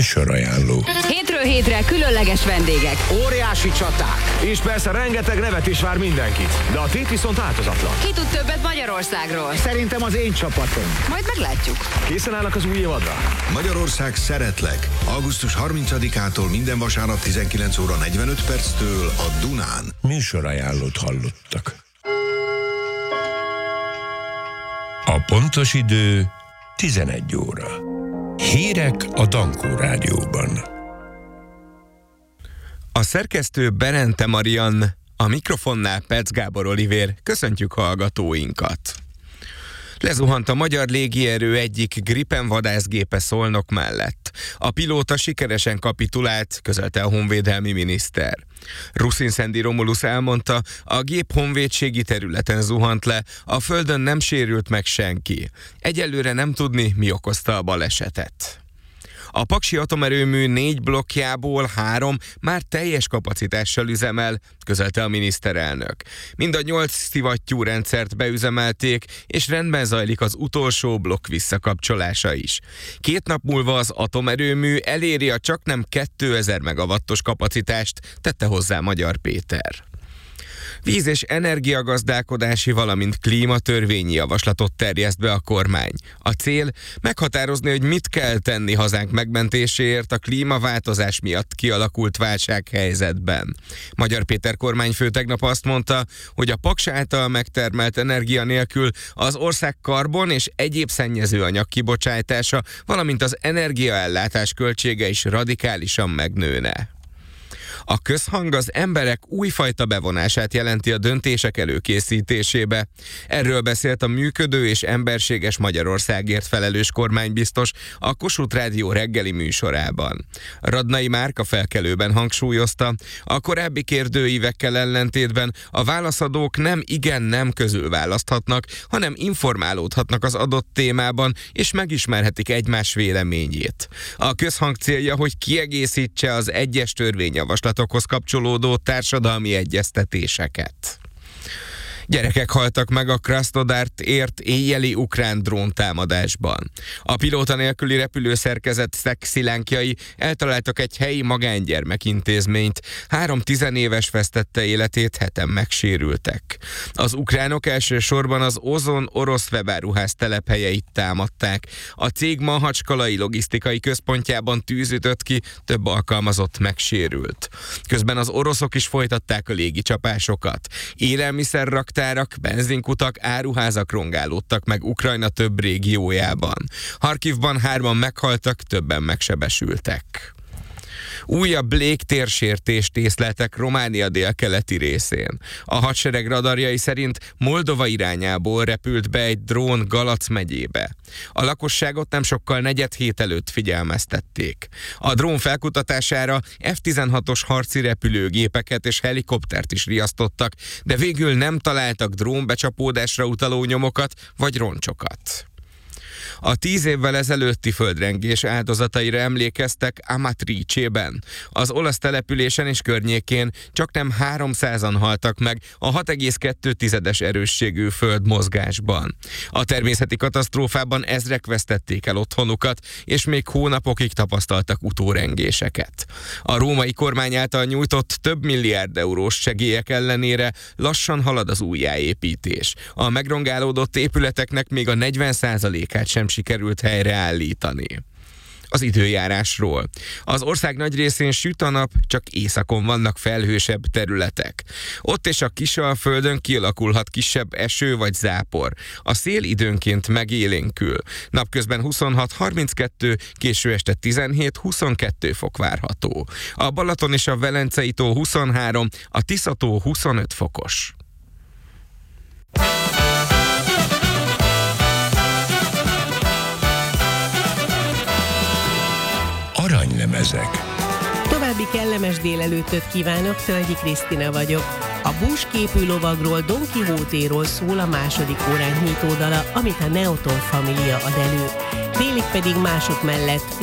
Műsorajánló. Hétről hétre különleges vendégek. Óriási csaták. És persze rengeteg nevet is vár mindenkit. De a tét viszont változatlan. Ki tud többet Magyarországról? Szerintem az én csapatom. Majd meglátjuk. Készen állnak az új évadra? Magyarország szeretlek. Augusztus 30-ától minden vasárnap 19 óra 45 perctől a Dunán. Műsorajánlót hallottak. A pontos idő 11 óra. Hírek a Dankó Rádióban. A szerkesztő Berente Marian, a mikrofonnál Perc Gábor Olivér. Köszöntjük hallgatóinkat! Lezuhant a magyar légierő egyik Gripen vadászgépe Szolnok mellett. A pilóta sikeresen kapitulált, közölte a honvédelmi miniszter. Ruszin-Szendi Romulus elmondta, a gép honvédségi területen zuhant le, a földön nem sérült meg senki. Egyelőre nem tudni, mi okozta a balesetet. A Paksi atomerőmű 4 blokkjából 3 már teljes kapacitással üzemel, közölte a miniszterelnök. Mind a 8 szivattyú rendszert beüzemelték, és rendben zajlik az utolsó blokk visszakapcsolása is. 2 nap múlva az atomerőmű eléri a csaknem 2000 megawattos kapacitást, tette hozzá Magyar Péter. Víz- és energiagazdálkodási, valamint klímatörvényi javaslatot terjeszt be a kormány. A cél meghatározni, hogy mit kell tenni hazánk megmentéséért a klímaváltozás miatt kialakult válsághelyzetben. Magyar Péter kormányfő tegnap azt mondta, hogy a Paks által megtermelt energia nélkül az ország karbon és egyéb szennyezőanyag kibocsátása, valamint az energiaellátás költsége is radikálisan megnőne. A közhang az emberek újfajta bevonását jelenti a döntések előkészítésébe. Erről beszélt a működő és emberséges Magyarországért felelős kormánybiztos a Kossuth Rádió reggeli műsorában. Radnai Márka felkelőben hangsúlyozta, a korábbi kérdőívekkel ellentétben a válaszadók nem igen-nem közül választhatnak, hanem informálódhatnak az adott témában, és megismerhetik egymás véleményét. A közhang célja, hogy kiegészítse az egyes törvényjavaslatokhoz kapcsolódó társadalmi egyeztetéseket. Gyerekek haltak meg a Krasnodart ért éjjeli ukrán dróntámadásban. A pilóta nélküli repülőszerkezet szexilánkjai eltaláltak egy helyi magángyermekintézményt. 3 tizenéves vesztette életét, 7-en megsérültek. Az ukránok elsősorban az Ozon orosz webáruház telephelyeit támadták. A cég mahacskalai logisztikai központjában tűz ütött ki, több alkalmazott megsérült. Közben az oroszok is folytatták a légicsapásokat. Élelmiszerraktárak, benzinkutak, áruházak rongálódtak meg Ukrajna több régiójában. Harkivban 3-an meghaltak, többen megsebesültek. Újabb légtérsértést észleltek Románia délkeleti részén. A hadsereg radarjai szerint Moldova irányából repült be egy drón Galac megyébe. A lakosságot nem sokkal 4:00 előtt figyelmeztették. A drón felkutatására F-16-os harci repülőgépeket és helikoptert is riasztottak, de végül nem találtak drónbecsapódásra utaló nyomokat vagy roncsokat. A 10 évvel ezelőtti földrengés áldozataira emlékeztek Amatrice-ben. Az olasz településen és környékén csaknem 300-an haltak meg a 6,2-es erősségű földmozgásban. A természeti katasztrófában ezrek vesztették el otthonukat, és még hónapokig tapasztaltak utórengéseket. A római kormány által nyújtott több milliárd eurós segélyek ellenére lassan halad az újjáépítés. A megrongálódott épületeknek még a 40%-át sem sikerült helyreállítani. Az időjárásról. Az ország nagy részén süt a nap, csak északon vannak felhősebb területek. Ott és a Kisalföldön kialakulhat kisebb eső vagy zápor. A szél időnként megélénkül. Napközben 26-32, késő este 17-22 fok várható. A Balaton és a Velencei tó 23, a Tisza-tó 25 fokos. Aranylemezek. További kellemes délelőttöt kívánok, Tölgyi Krisztina vagyok. A búsképű lovagról, Don Quixote-ról szól a második óránk nyitódala, amit a Neoton Família ad elő. Délig pedig mások mellett